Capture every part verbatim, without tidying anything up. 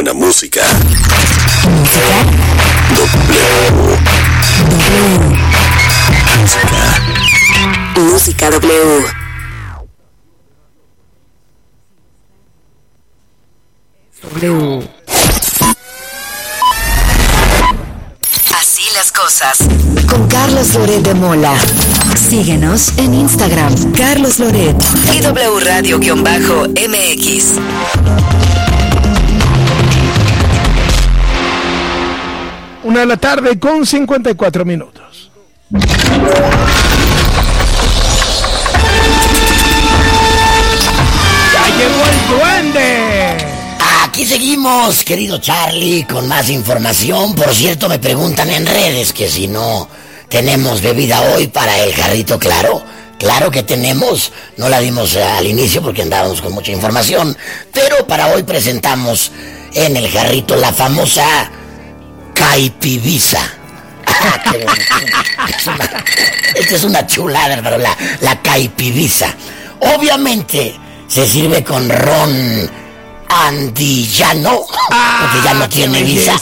buena música. Música. W. W. Música. Música W. W. Así las cosas. Con Carlos Loret de Mola. Síguenos en Instagram, Carlos Loret y W Radio-M X. Una de la tarde con cincuenta y cuatro minutos. ¡Ya llegó el duende! Aquí seguimos, querido Charlie, con más información. Por cierto, me preguntan en redes que si no tenemos bebida hoy para el jarrito claro. Claro que tenemos, no la dimos al inicio porque andábamos con mucha información, pero para hoy presentamos en el jarrito la famosa Caipivisa. es una, esta es una chulada, hermano, la, la Caipivisa. Obviamente se sirve con ron andillano, ah, porque ya no tiene visa.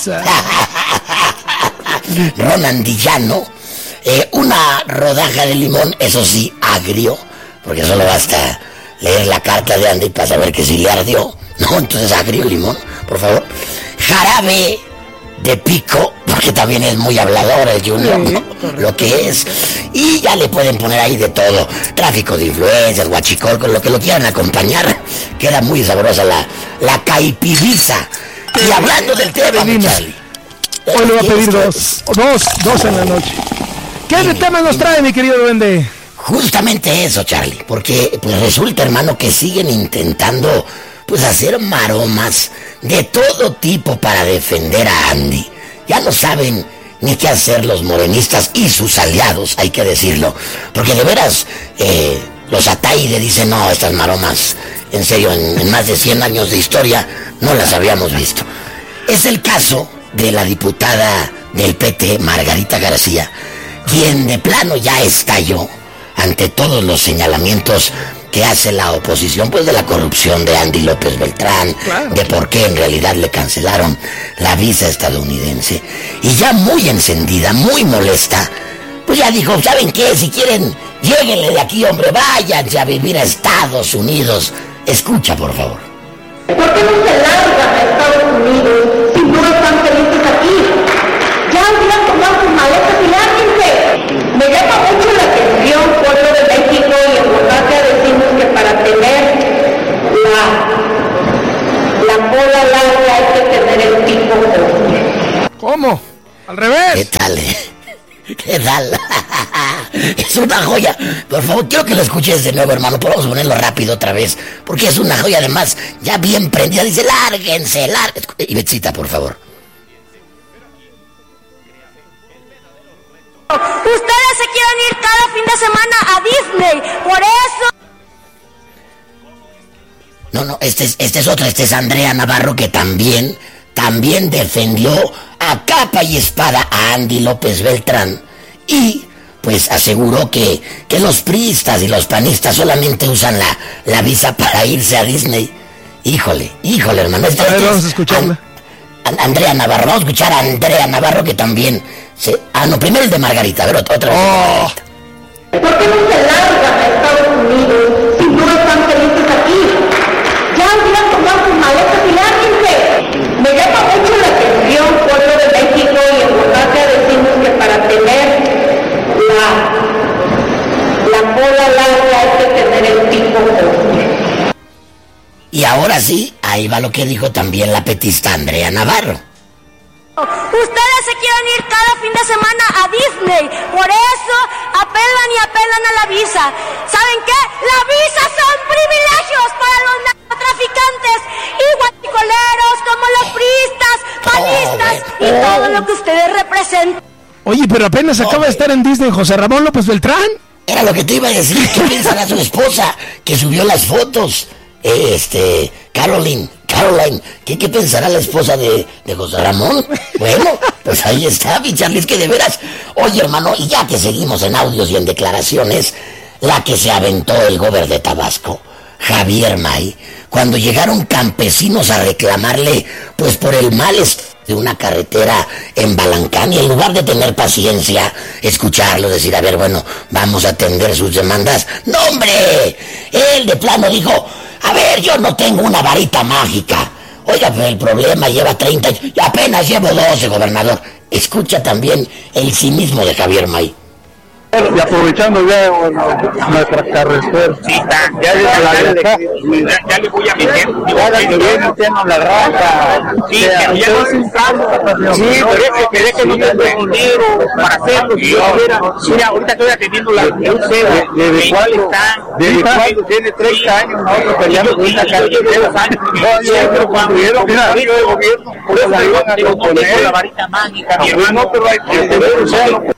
Ron andillano, eh, una rodaja de limón, eso sí, agrio, porque solo basta leer la carta de Andy para saber que sí le ardió, ¿no? Entonces agrio, limón, por favor. Jarabe de pico, porque también es muy hablador el Junior, ¿no? Lo que es. Y ya le pueden poner ahí de todo. Tráfico de influencias, guachicol, con lo que lo quieran acompañar. Queda muy sabrosa la, la Caipivisa. Y hablando del tema, Charlie. Hoy le voy a pedir dos, dos, dos en la noche. ¿Qué sí, tema nos trae, mi querido duende? Justamente eso, Charlie, porque pues resulta, hermano, que siguen intentando pues hacer maromas de todo tipo para defender a Andy. Ya no saben ni qué hacer los morenistas y sus aliados, hay que decirlo, porque de veras eh, los Ataide dicen, no, estas maromas, en serio, en, en más de cien años de historia no las habíamos visto. Es el caso de la diputada del P T, Margarita García, quien de plano ya estalló ante todos los señalamientos que hace la oposición, pues de la corrupción de Andy López Beltrán, claro, de por qué en realidad le cancelaron la visa estadounidense. Y ya muy encendida, muy molesta, pues ya dijo, ¿saben qué? Si quieren, lléguenle de aquí, hombre, váyanse a vivir a Estados Unidos. Escucha, por favor. ¿Por qué no se largan a Estados Unidos si no están felices aquí? Ya hubieran tomado sus maletas y lárguense. Me llama mucho la atención, pueblo de México, y en volvarte a decirnos que para tener la, la cola larga hay que tener el pico corto. ¿Cómo? ¿Al revés? ¿Qué tal, eh? ¿Qué tal? Es una joya. Por favor, quiero que lo escuches de nuevo, hermano. Podemos ponerlo rápido otra vez, porque es una joya, además, ya bien prendida. Dice, lárguense, lárguense. Y Betsita, por favor. Ustedes se quieren ir cada fin de semana a Disney, por eso... No, no, este es, este es otro, este es Andrea Navarro, que también, también defendió a capa y espada a Andy López Beltrán y pues aseguró que, que los priistas y los panistas solamente usan la, la visa para irse a Disney. Híjole, híjole, hermano. Este, a ver, este vamos a escucharla. An, Andrea Navarro, vamos a escuchar a Andrea Navarro, que también se... Ah, no, primero el de Margarita, a ver, otra vez. Oh. ¿Por qué no se largan a Estados Unidos si no están felices aquí? Ya hubieran tomado sus maletas y lárguense. Me llama mucho la atención, pueblo de México, y en volvarte a decirnos que para tener la, la cola larga hay que tener el pico corto. Y ahora sí, ahí va lo que dijo también la petista Andrea Navarro. Ustedes se quieren ir cada fin de semana a Disney, por eso apelan y apelan a la visa. ¿Saben qué? La visa son privilegios para los narcotraficantes y guachicoleros como los priistas, panistas y todo lo que ustedes representan. Oye, pero apenas acaba de estar en Disney José Ramón López Beltrán. Era lo que te iba a decir. ¿Qué pensará su esposa que subió las fotos? Este, Caroline, Caroline, ¿qué, qué pensará la esposa de, de José Ramón? Bueno, pues ahí está, mi Charlie, es que de veras. Oye, hermano, y ya que seguimos en audios y en declaraciones, la que se aventó el gober de Tabasco, Javier May, cuando llegaron campesinos a reclamarle pues por el mal estado de una carretera en Balancán, y en lugar de tener paciencia, escucharlo, decir, a ver, bueno, vamos a atender sus demandas. ¡No, hombre! Él de plano dijo, a ver, yo no tengo una varita mágica. Oiga, pero el problema lleva treinta años, y apenas llevo doce, gobernador. Escucha también el cinismo de Javier May. Y aprovechando ya bueno, nuestras carreteras. Sí, está. Ya, ya, ya, ya, ya, ya le voy a meter. Ya le voy metiendo la raza. Sí, o sea, pero ya no es un cambio. Sí, pero es que quería que no tengo dinero para hacerlo. Y yo, mira, mira, ahorita estoy atendiendo la U C E. ¿Desde cuándo? ¿Desde cuándo? Tiene treinta años nosotros peleando con una carretera. Siempre construyeron un amigo de gobierno. Por eso la iban a componer. La varita mágica. No, pero hay que tener.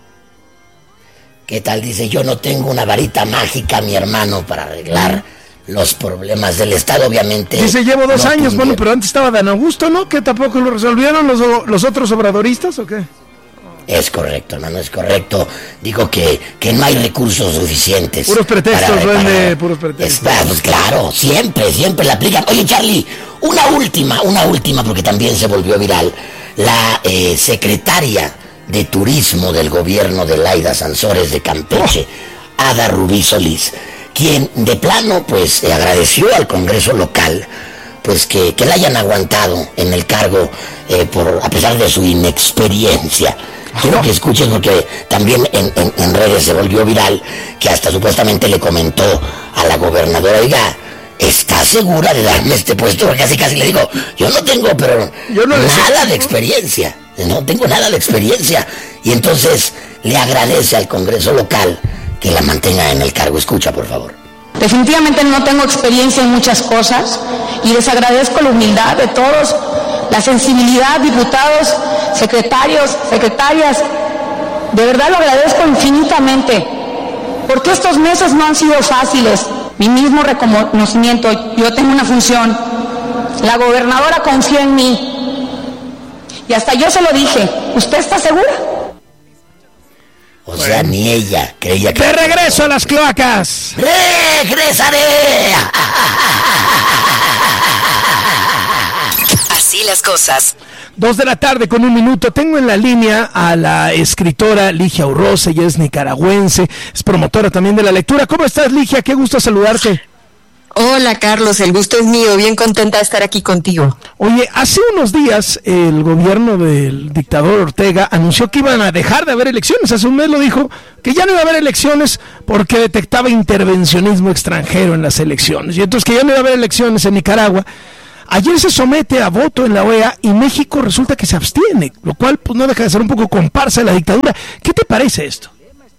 ¿Qué tal? Dice, yo no tengo una varita mágica, mi hermano, para arreglar los problemas del Estado, obviamente. Dice, llevo dos no años, tendría... bueno, pero antes estaba Dan Augusto, ¿no? ¿Que tampoco lo resolvieron los, los otros obradoristas o qué? Es correcto, hermano, es correcto. Digo que, que no hay recursos suficientes. Puros pretextos, duende, puros pretextos. Es, pues claro, siempre, siempre la aplican. Oye, Charlie, una última, una última, porque también se volvió viral. La eh, secretaria de Turismo del gobierno de Laida Sansores de Campeche, oh. Ada Rubí Solís, quien de plano pues eh, agradeció al Congreso local pues que, que la hayan aguantado en el cargo eh, por a pesar de su inexperiencia. Quiero que escuchen porque también en, en, en redes se volvió viral que hasta supuestamente le comentó a la gobernadora, oiga, ¿está segura de darme este puesto? Porque casi casi le digo, yo no tengo pero yo no nada de experiencia. No tengo nada de experiencia. Y entonces le agradece al Congreso local que la mantenga en el cargo. Escucha, por favor. Definitivamente no tengo experiencia en muchas cosas y les agradezco la humildad de todos, la sensibilidad, diputados, secretarios, secretarias. De verdad lo agradezco infinitamente, porque estos meses no han sido fáciles. Mi mismo reconocimiento, yo tengo una función. La gobernadora confió en mí. Y hasta yo se lo dije, ¿usted está segura? O sea, bueno, ni ella creía que... ¡De regreso a las cloacas! ¡Regresaré! Así las cosas. Dos de la tarde con un minuto. Tengo en la línea a la escritora Ligia Urrosa. Ella es nicaragüense, es promotora también de la lectura. ¿Cómo estás, Ligia? Qué gusto saludarte. Hola, Carlos, el gusto es mío, bien contenta de estar aquí contigo. Oye, hace unos días el gobierno del dictador Ortega anunció que iban a dejar de haber elecciones. Hace un mes lo dijo, que ya no iba a haber elecciones porque detectaba intervencionismo extranjero en las elecciones. Y entonces que ya no iba a haber elecciones en Nicaragua. Ayer se somete a voto en la O E A y México resulta que se abstiene, lo cual pues no deja de ser un poco comparsa de la dictadura. ¿Qué te parece esto?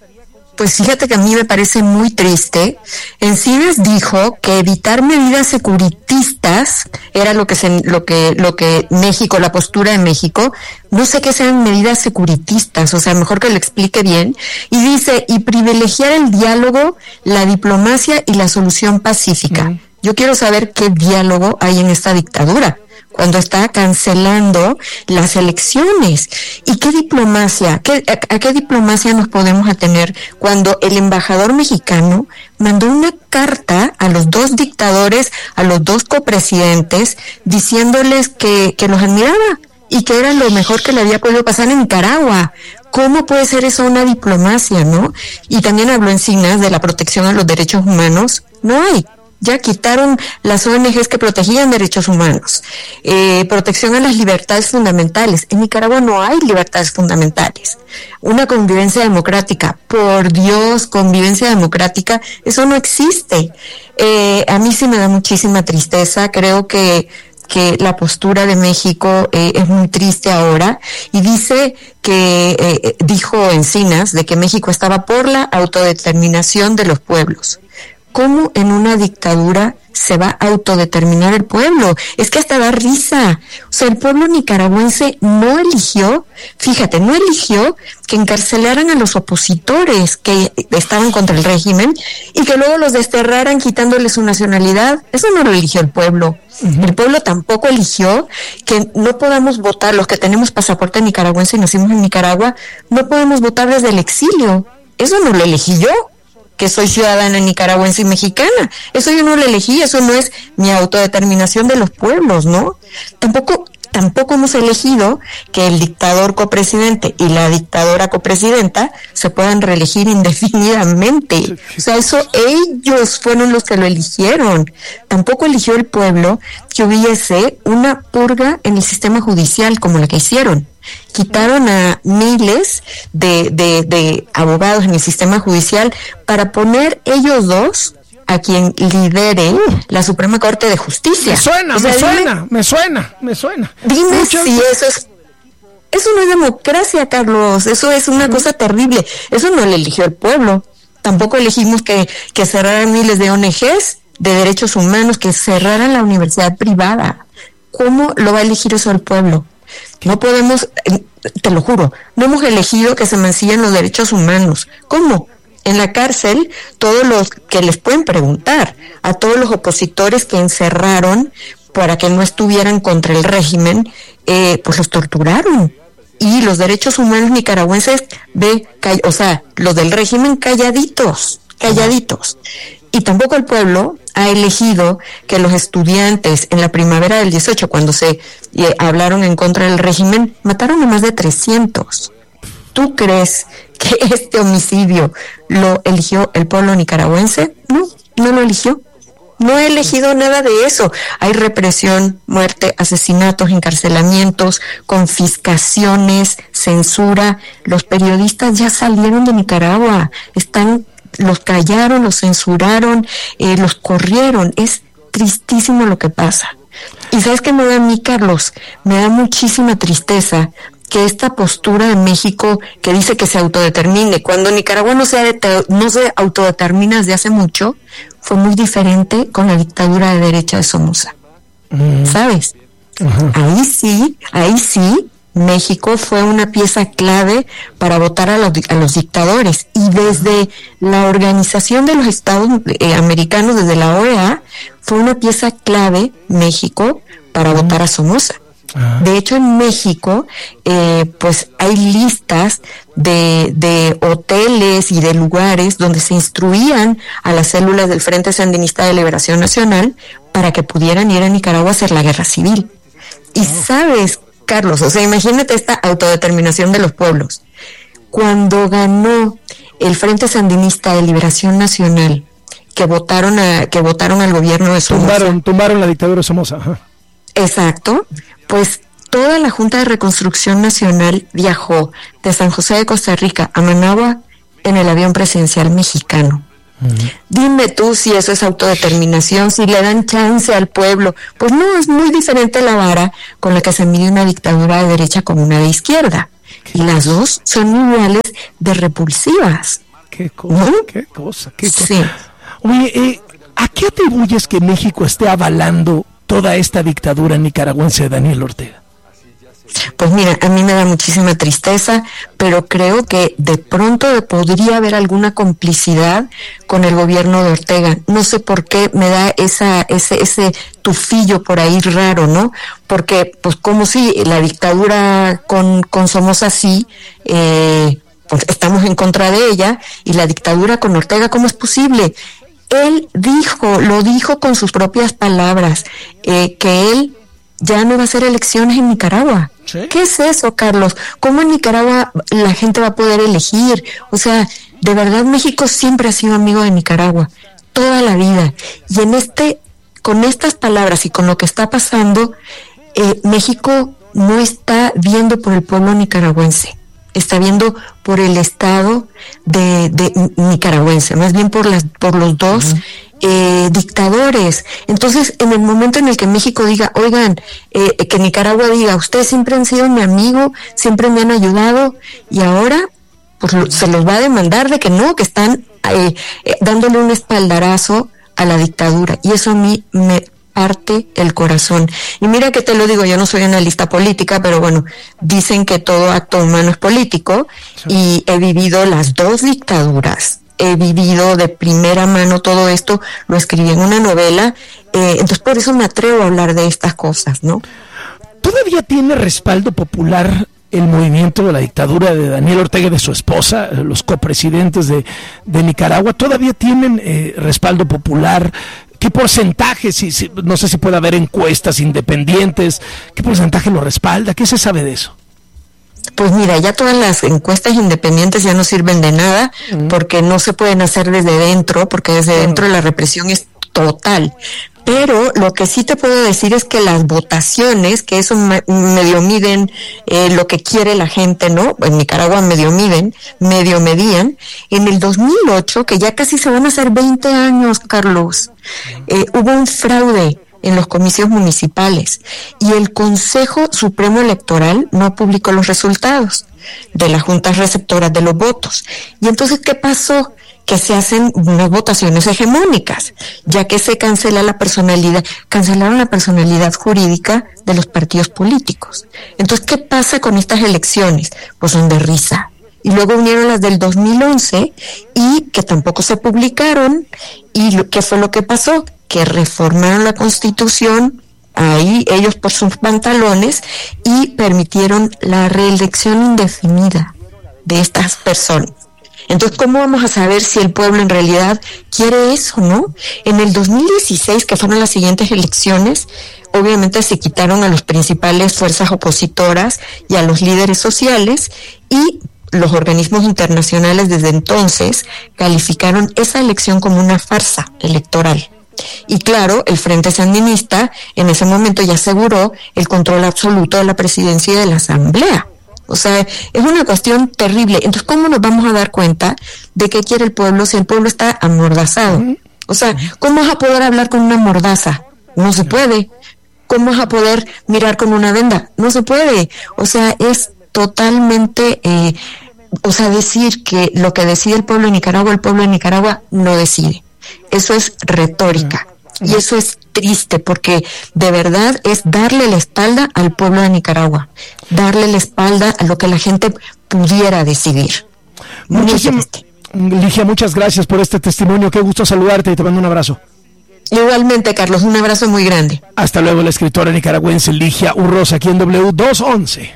Pues fíjate que a mí me parece muy triste. Encinas dijo que evitar medidas securitistas era lo que se, lo que lo que México, la postura de México. No sé qué sean medidas securitistas, o sea, mejor que lo explique bien. Y dice, y privilegiar el diálogo, la diplomacia y la solución pacífica. Mm. Yo quiero saber qué diálogo hay en esta dictadura cuando está cancelando las elecciones. ¿Y qué diplomacia? ¿Qué, a, a qué diplomacia nos podemos atener cuando el embajador mexicano mandó una carta a los dos dictadores, a los dos copresidentes, diciéndoles que, que los admiraba y que era lo mejor que le había podido pasar en Nicaragua? ¿Cómo puede ser eso una diplomacia, no? Y también habló Encinas de la protección a los derechos humanos. No hay. Ya quitaron las O N Ges que protegían derechos humanos, eh, protección a las libertades fundamentales. En Nicaragua no hay libertades fundamentales. Una convivencia democrática, por Dios, convivencia democrática, eso no existe. Eh, a mí sí me da muchísima tristeza, creo que que la postura de México eh, es muy triste ahora, y dice que, eh, dijo Encinas, de que México estaba por la autodeterminación de los pueblos. ¿Cómo en una dictadura se va a autodeterminar el pueblo? Es que hasta da risa. O sea, el pueblo nicaragüense no eligió, fíjate, no eligió que encarcelaran a los opositores que estaban contra el régimen y que luego los desterraran quitándoles su nacionalidad. Eso no lo eligió el pueblo. Uh-huh. El pueblo tampoco eligió que no podamos votar, los que tenemos pasaporte nicaragüense y nacimos en Nicaragua, no podemos votar desde el exilio. Eso no lo elegí yo. que soy ciudadana nicaragüense y mexicana. Eso yo no lo elegí, eso no es mi autodeterminación de los pueblos, ¿no? Tampoco tampoco hemos elegido que el dictador copresidente y la dictadora copresidenta se puedan reelegir indefinidamente. O sea, eso ellos fueron los que lo eligieron. Tampoco eligió el pueblo que hubiese una purga en el sistema judicial como la que hicieron. Quitaron a miles de, de, de abogados en el sistema judicial para poner ellos dos a quien lidere la Suprema Corte de Justicia. Me suena, o sea, me dime, suena, me suena, me suena. Dime Muchas... si eso es... Eso no es democracia, Carlos. Eso es una cosa terrible. Eso no lo eligió el pueblo. Tampoco elegimos que, que cerraran miles de O N Ges de derechos humanos, que cerraran la universidad privada. ¿Cómo lo va a elegir eso el pueblo? No podemos, te lo juro, no hemos elegido que se mancillen los derechos humanos. ¿Cómo? En la cárcel, todos los que les pueden preguntar, a todos los opositores que encerraron para que no estuvieran contra el régimen, eh, pues los torturaron. Y los derechos humanos nicaragüenses, de, o sea, los del régimen calladitos, calladitos. Y tampoco el pueblo ha elegido que los estudiantes en la primavera del dieciocho, cuando se eh, hablaron en contra del régimen, mataron a más de trescientos. ¿Tú crees que este homicidio lo eligió el pueblo nicaragüense? No, no lo eligió. No ha elegido nada de eso. Hay represión, muerte, asesinatos, encarcelamientos, confiscaciones, censura. Los periodistas ya salieron de Nicaragua. Están, los callaron, los censuraron, eh, los corrieron. Es tristísimo lo que pasa. ¿Y sabes qué me da a mí, Carlos? Me da muchísima tristeza que esta postura de México que dice que se autodetermine, cuando Nicaragua no se, de, no se autodetermina desde hace mucho, fue muy diferente con la dictadura de derecha de Somoza. Mm. ¿Sabes? Uh-huh. Ahí sí, ahí sí, México fue una pieza clave para votar a los, a los dictadores, y desde la Organización de los Estados eh, Americanos, desde la O E A, fue una pieza clave México para uh-huh. votar a Somoza. De hecho, en México, eh, pues hay listas de, de hoteles y de lugares donde se instruían a las células del Frente Sandinista de Liberación Nacional para que pudieran ir a Nicaragua a hacer la guerra civil. Y sabes, Carlos, o sea, imagínate esta autodeterminación de los pueblos. Cuando ganó el Frente Sandinista de Liberación Nacional, que votaron a, que votaron al gobierno de Somoza. Tumbaron, tumbaron la dictadura de Somoza. Ajá. Exacto. Pues toda la Junta de Reconstrucción Nacional viajó de San José de Costa Rica a Managua en el avión presidencial mexicano. Uh-huh. Dime tú si eso es autodeterminación, si le dan chance al pueblo. Pues no, es muy diferente la vara con la que se mide una dictadura de derecha con una de izquierda. Y las dos son iguales de repulsivas. Qué cosa, ¿no? qué cosa, qué cosa. Sí. Oye, eh, ¿a qué atribuyes que México esté avalando toda esta dictadura nicaragüense de Daniel Ortega? Pues mira, a mí me da muchísima tristeza, pero creo que de pronto podría haber alguna complicidad con el gobierno de Ortega. No sé por qué me da esa ese ese tufillo por ahí raro, ¿no? Porque pues como si la dictadura con con Somoza sí, eh, pues estamos en contra de ella, y la dictadura con Ortega, ¿cómo es posible? Él dijo, lo dijo con sus propias palabras, eh, que él ya no va a hacer elecciones en Nicaragua. ¿Sí? ¿Qué es eso, Carlos? ¿Cómo en Nicaragua la gente va a poder elegir? O sea, de verdad México siempre ha sido amigo de Nicaragua, toda la vida. Y en este, con estas palabras y con lo que está pasando, eh, México no está viendo por el pueblo nicaragüense. Está viendo por el Estado de, de nicaragüense, más bien por las por los dos uh-huh. eh, dictadores. Entonces, en el momento en el que México diga, oigan, eh, que Nicaragua diga, ustedes siempre han sido mi amigo, siempre me han ayudado, y ahora pues lo, se los va a demandar de que no, que están eh, eh, dándole un espaldarazo a la dictadura, y eso a mí me parte el corazón. Y mira que te lo digo, yo no soy analista política, pero bueno, dicen que todo acto humano es político, sí. Y he vivido las dos dictaduras, he vivido de primera mano todo esto, lo escribí en una novela, eh, entonces por eso me atrevo a hablar de estas cosas, ¿no? ¿Todavía tiene respaldo popular el movimiento de la dictadura de Daniel Ortega y de su esposa, los copresidentes de, de Nicaragua, todavía tienen eh, respaldo popular? ¿Qué porcentaje, si, si, no sé si puede haber encuestas independientes, qué porcentaje lo respalda? ¿Qué se sabe de eso? Pues mira, ya todas las encuestas independientes ya no sirven de nada, uh-huh. porque no se pueden hacer desde dentro, porque desde uh-huh. dentro la represión es total. Pero lo que sí te puedo decir es que las votaciones, que eso me, medio miden eh, lo que quiere la gente, ¿no? En Nicaragua medio miden, medio medían. En el dos mil ocho, que ya casi se van a hacer veinte años, Carlos, eh, hubo un fraude en los comicios municipales y el Consejo Supremo Electoral no publicó los resultados de las juntas receptoras de los votos. Y entonces, ¿qué pasó? Que se hacen unas votaciones hegemónicas, ya que se cancela la personalidad, cancelaron la personalidad jurídica de los partidos políticos. Entonces, ¿qué pasa con estas elecciones? Pues son de risa. Y luego unieron las del dos mil once y que tampoco se publicaron. ¿Y lo, qué fue lo que pasó? Que reformaron la Constitución, ahí ellos por sus pantalones, y permitieron la reelección indefinida de estas personas. Entonces, ¿cómo vamos a saber si el pueblo en realidad quiere eso, no? En el dos mil dieciséis, que fueron las siguientes elecciones, obviamente se quitaron a las principales fuerzas opositoras y a los líderes sociales, y los organismos internacionales desde entonces calificaron esa elección como una farsa electoral. Y claro, el Frente Sandinista en ese momento ya aseguró el control absoluto de la presidencia y de la asamblea. O sea, es una cuestión terrible. Entonces, ¿cómo nos vamos a dar cuenta de qué quiere el pueblo si el pueblo está amordazado? O sea, ¿cómo vas a poder hablar con una mordaza? No se puede. ¿Cómo vas a poder mirar con una venda? No se puede. O sea, es totalmente, eh, o sea, decir que lo que decide el pueblo de Nicaragua, el pueblo de Nicaragua no decide. Eso es retórica. Y eso es triste, porque de verdad es darle la espalda al pueblo de Nicaragua, darle la espalda a lo que la gente pudiera decidir. Muchísimas, Ligia, muchas gracias por este testimonio, qué gusto saludarte y te mando un abrazo. Igualmente, Carlos, un abrazo muy grande. Hasta luego, la escritora nicaragüense Ligia Urrosa, aquí en W doscientos once.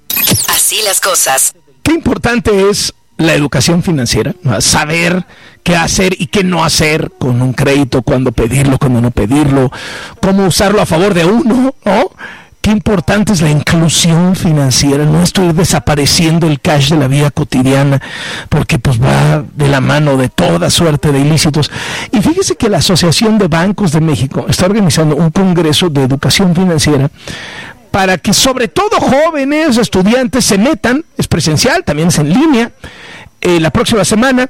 Así las cosas. Qué importante es la educación financiera, saber qué hacer y qué no hacer con un crédito, cuándo pedirlo, cuándo no pedirlo, cómo usarlo a favor de uno, ¿no? Qué importante es la inclusión financiera, no estoy desapareciendo el cash de la vida cotidiana, porque pues va de la mano de toda suerte de ilícitos. Y fíjese que la Asociación de Bancos de México está organizando un congreso de educación financiera para que sobre todo jóvenes, estudiantes se metan, es presencial, también es en línea, eh, la próxima semana,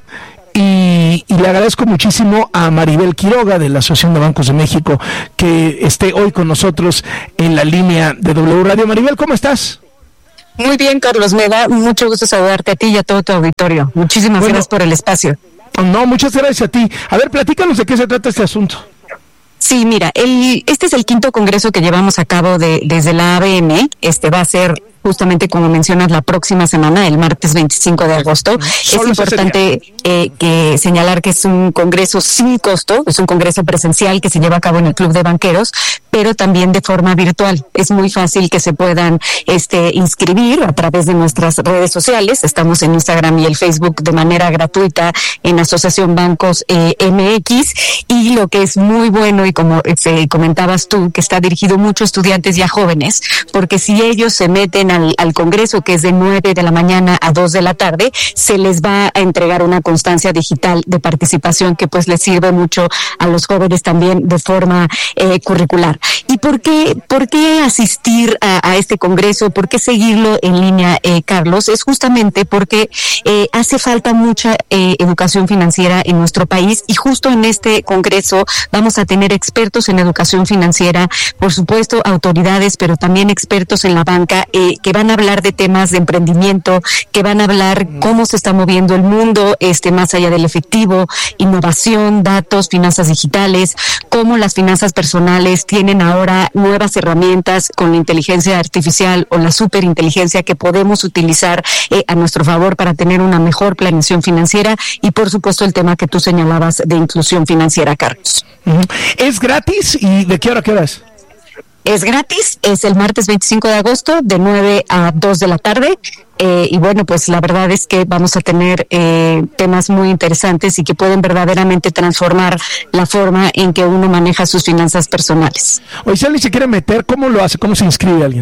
y, y le agradezco muchísimo a Maribel Quiroga de la Asociación de Bancos de México que esté hoy con nosotros en la línea de W Radio. Maribel, ¿cómo estás? Muy bien, Carlos, me da mucho gusto saludarte a ti y a todo tu auditorio. Muchísimas bueno, gracias por el espacio. No, muchas gracias a ti. A ver, platícanos de qué se trata este asunto. Sí, mira, el, este es el quinto congreso que llevamos a cabo de, desde la A B M. Este va a ser justamente, como mencionas, la próxima semana, el martes veinticinco de agosto. Solo es importante eh, que señalar que es un congreso sin costo, es un congreso presencial que se lleva a cabo en el Club de Banqueros, pero también de forma virtual. Es muy fácil que se puedan este, inscribir a través de nuestras redes sociales. Estamos en Instagram y el Facebook de manera gratuita en Asociación Bancos eh, M X, y lo que es muy bueno, y como eh, comentabas tú, que está dirigido mucho a estudiantes y a jóvenes, porque si ellos se meten Al, al congreso, que es de nueve de la mañana a dos de la tarde, se les va a entregar una constancia digital de participación que pues les sirve mucho a los jóvenes también de forma eh, curricular. ¿Y por qué, por qué asistir a, a este congreso? ¿Por qué seguirlo en línea, eh, Carlos? Es justamente porque eh, hace falta mucha eh, educación financiera en nuestro país, y justo en este congreso vamos a tener expertos en educación financiera, por supuesto autoridades, pero también expertos en la banca, eh, que van a hablar de temas de emprendimiento, que van a hablar cómo se está moviendo el mundo, este, más allá del efectivo, innovación, datos, finanzas digitales, cómo las finanzas personales tienen ahora nuevas herramientas con la inteligencia artificial o la superinteligencia que podemos utilizar eh, a nuestro favor para tener una mejor planeación financiera, y por supuesto el tema que tú señalabas de inclusión financiera, Carlos. ¿Es gratis y de qué hora a qué hora es? Es gratis, es el martes veinticinco de agosto de nueve a dos de la tarde. Eh, y bueno, pues la verdad es que vamos a tener eh, temas muy interesantes y que pueden verdaderamente transformar la forma en que uno maneja sus finanzas personales. Oye, si alguien se quiere meter, ¿cómo lo hace? ¿Cómo se inscribe alguien?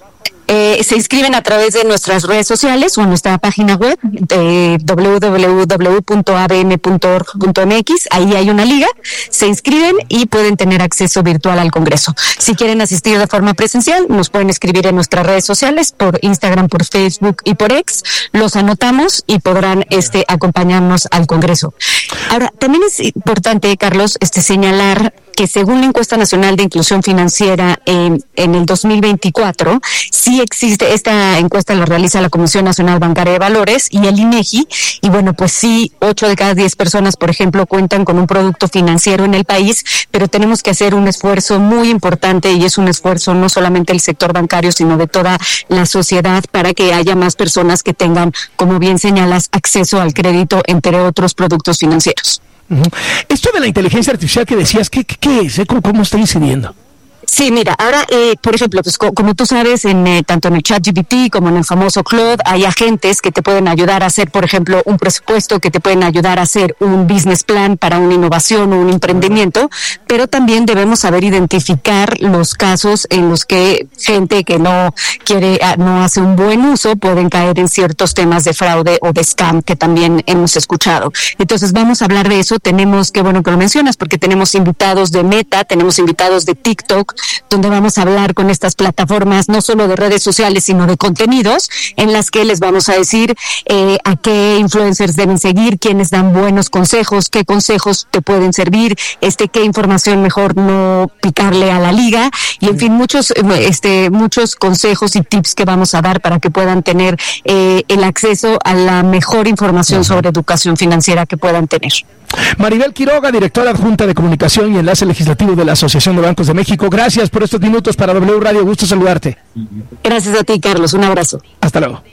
Eh, se inscriben a través de nuestras redes sociales o en nuestra página web de doble u doble u doble u punto a b m punto org punto m x. Ahí hay una liga, se inscriben y pueden tener acceso virtual al Congreso. Si quieren asistir de forma presencial, nos pueden escribir en nuestras redes sociales, por Instagram, por Facebook y por X. Los anotamos y podrán este acompañarnos al Congreso. Ahora, también es importante, Carlos, este señalar que según la encuesta nacional de inclusión financiera eh, en el dos mil veinticuatro, sí existe, esta encuesta la realiza la Comisión Nacional Bancaria de Valores y el INEGI, y bueno, pues sí, ocho de cada diez personas, por ejemplo, cuentan con un producto financiero en el país, pero tenemos que hacer un esfuerzo muy importante, y es un esfuerzo no solamente del sector bancario, sino de toda la sociedad, para que haya más personas que tengan, como bien señalas, acceso al crédito, entre otros productos financieros. Uh-huh. Esto de la inteligencia artificial que decías, ¿qué, qué, qué es? ¿Cómo, cómo está incidiendo? Sí, mira, ahora, eh, por ejemplo, pues co- como tú sabes, en eh, tanto en el ChatGPT como en el famoso Claude, hay agentes que te pueden ayudar a hacer, por ejemplo, un presupuesto, que te pueden ayudar a hacer un business plan para una innovación o un emprendimiento, pero también debemos saber identificar los casos en los que gente que no quiere, no hace un buen uso, pueden caer en ciertos temas de fraude o de scam que también hemos escuchado. Entonces vamos a hablar de eso. Tenemos, qué bueno que lo mencionas, porque tenemos invitados de Meta, tenemos invitados de TikTok, donde vamos a hablar con estas plataformas, no solo de redes sociales, sino de contenidos, en las que les vamos a decir eh, a qué influencers deben seguir, quiénes dan buenos consejos, qué consejos te pueden servir, este, qué información mejor no picarle a la liga, y en fin, muchos, este, muchos consejos y tips que vamos a dar para que puedan tener eh, el acceso a la mejor información uh-huh. sobre educación financiera que puedan tener. Maribel Quiroga, directora adjunta de Comunicación y Enlace Legislativo de la Asociación de Bancos de México. Gracias por estos minutos para W Radio. Gusto saludarte. Gracias a ti, Carlos. Un abrazo. Hasta luego.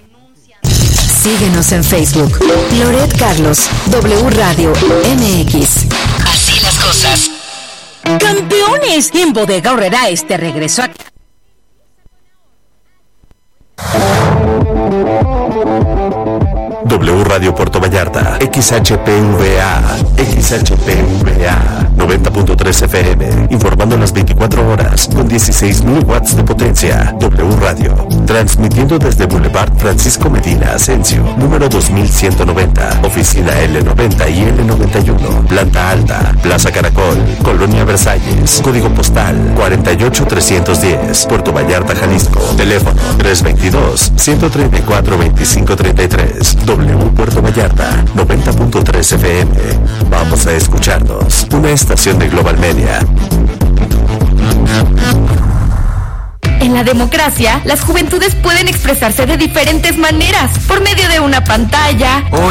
Síguenos en Facebook. Loret Carlos, W Radio M X. Así las cosas. ¡Campeones! En Bodega Aurrera este regreso a... W Radio Puerto Vallarta, X H P V A, X H P V A, noventa punto tres F M, informando las veinticuatro horas, con dieciséis mil watts de potencia. W Radio, transmitiendo desde Boulevard Francisco Medina Asensio, número dos mil ciento noventa, oficina L noventa y L noventa y uno, planta alta, Plaza Caracol, Colonia Versalles, código postal cuarenta y ocho trescientos diez, Puerto Vallarta, Jalisco, teléfono tres veintidós, ciento treinta y cuatro, veinticinco treinta y tres. W Puerto Vallarta, noventa punto tres F M. Vamos a escucharnos. Una estación de Global Media. En la democracia, las juventudes pueden expresarse de diferentes maneras, por medio de una pantalla,